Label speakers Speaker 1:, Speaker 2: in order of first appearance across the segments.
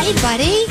Speaker 1: Hey, buddy.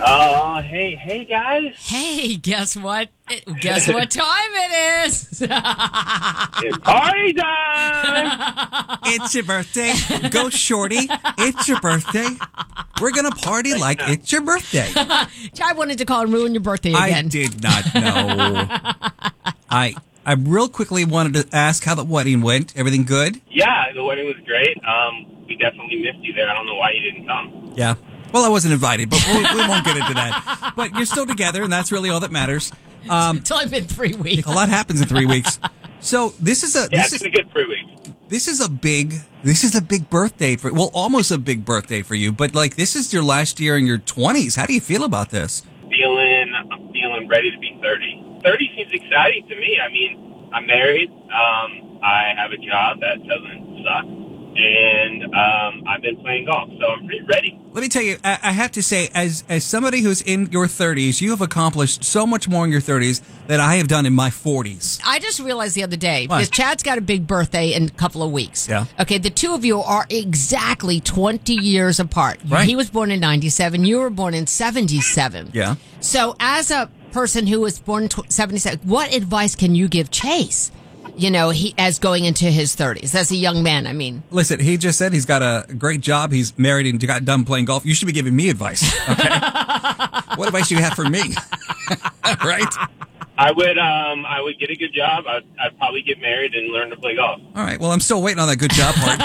Speaker 2: Hey, guys.
Speaker 1: Hey, guess what? Guess what time it is?
Speaker 2: It's party time!
Speaker 3: It's your birthday. Go, Shorty. It's your birthday. We're going to party like it's your birthday.
Speaker 1: I wanted to call and ruin your birthday again.
Speaker 3: I did not know. I real quickly wanted to ask how the wedding went. Everything good?
Speaker 2: Yeah, the wedding was great. We definitely missed you there. I don't know why you didn't come.
Speaker 3: Yeah. Well, I wasn't invited, but we won't get into that. But you're still together, and that's really all that matters.
Speaker 1: It's only been 3 weeks.
Speaker 3: A lot happens in 3 weeks. So this is
Speaker 2: It's been a good 3 weeks.
Speaker 3: This is a big birthday almost a big birthday for you. But like, this is your last year in your 20s. How do you feel about this?
Speaker 2: I'm feeling ready to be 30. 30 seems exciting to me. I mean, I'm married. I have a job that doesn't suck. And I've been playing golf, so I'm pretty ready.
Speaker 3: Let me tell you, I have to say, as somebody who's in your 30s, you have accomplished so much more in your 30s than I have done in my 40s.
Speaker 1: I just realized the other day,
Speaker 3: What?
Speaker 1: because Chad's got a big birthday in a couple of weeks.
Speaker 3: Yeah.
Speaker 1: Okay, the two of you are exactly 20 years apart.
Speaker 3: Right.
Speaker 1: He was born in 97. You were born in 77.
Speaker 3: Yeah.
Speaker 1: So as a person who was born in 77, what advice can you give Chase? You know, as going into his 30s, as a young man, I mean.
Speaker 3: Listen, he just said he's got a great job. He's married and got done playing golf. You should be giving me advice, okay? What advice do you have for me? Right?
Speaker 2: I would get a good job. I'd probably get married and learn to play golf.
Speaker 3: All right. Well, I'm still waiting on that good job part.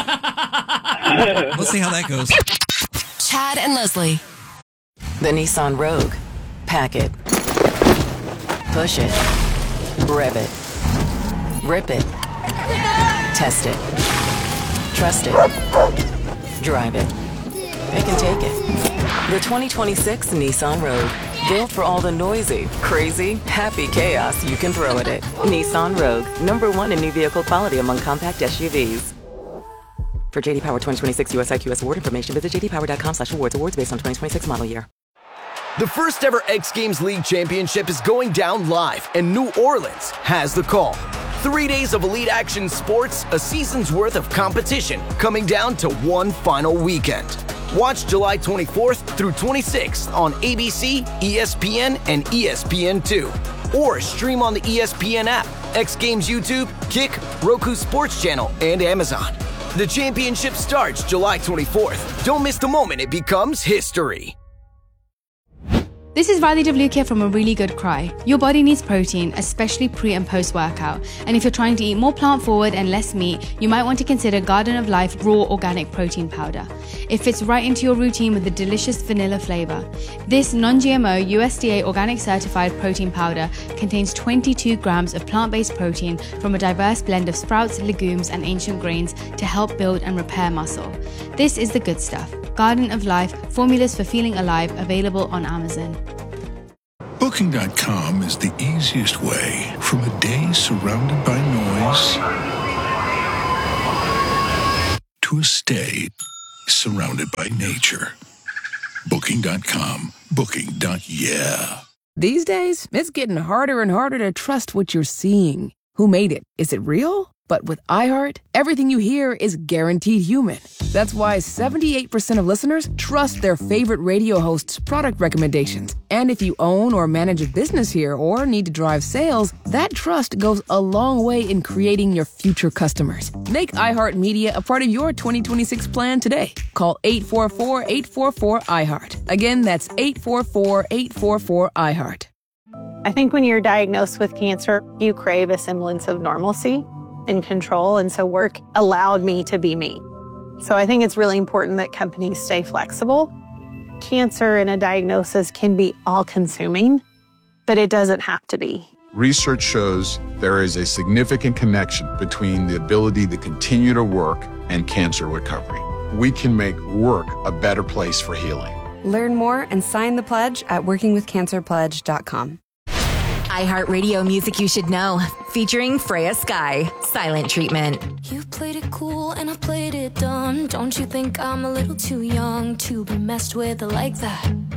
Speaker 3: Let's see how that goes.
Speaker 4: Chad and Leslie. The Nissan Rogue. Pack it. Push it. Rev it. Rip it. Test it. Trust it. Drive it. Pick and take it. The 2026 Nissan Rogue. Built for all the noisy, crazy, happy chaos you can throw at it. Nissan Rogue. #1 in new vehicle quality among compact SUVs. For JD Power 2026 US IQS award information, visit jdpower.com/awards. Awards based on 2026 model year.
Speaker 5: The first ever X Games League Championship is going down live, and New Orleans has the call. 3 days of elite action sports, a season's worth of competition, coming down to one final weekend. Watch July 24th through 26th on ABC, ESPN, and ESPN2. Or stream on the ESPN app, X Games YouTube, Kick, Roku Sports Channel, and Amazon. The championship starts July 24th. Don't miss the moment it becomes history.
Speaker 6: This is Riley W. here from A Really Good Cry. Your body needs protein, especially pre and post workout. And if you're trying to eat more plant forward and less meat, you might want to consider Garden of Life Raw Organic Protein Powder. It fits right into your routine with a delicious vanilla flavor. This non-GMO USDA organic certified protein powder contains 22 grams of plant-based protein from a diverse blend of sprouts, legumes, and ancient grains to help build and repair muscle. This is the good stuff. Garden of Life, formulas for feeling alive, available on Amazon.
Speaker 7: Booking.com is the easiest way from a day surrounded by noise to a stay surrounded by nature. Booking.com. Booking.yeah.
Speaker 8: These days, it's getting harder and harder to trust what you're seeing. Who made it? Is it real? But with iHeart, everything you hear is guaranteed human. That's why 78% of listeners trust their favorite radio hosts' product recommendations. And if you own or manage a business here or need to drive sales, that trust goes a long way in creating your future customers. Make iHeartMedia a part of your 2026 plan today. Call 844-844-iHeart. Again, that's 844-844-iHeart.
Speaker 9: I think when you're diagnosed with cancer, you crave a semblance of normalcy and control, and so work allowed me to be me. So I think it's really important that companies stay flexible. Cancer and a diagnosis can be all-consuming, but it doesn't have to be.
Speaker 10: Research shows there is a significant connection between the ability to continue to work and cancer recovery. We can make work a better place for healing.
Speaker 11: Learn more and sign the pledge at workingwithcancerpledge.com.
Speaker 4: iHeartRadio music you should know, featuring Freya Sky, Silent Treatment.
Speaker 12: You played it cool and I played it dumb. Don't you think I'm a little too young to be messed with like that?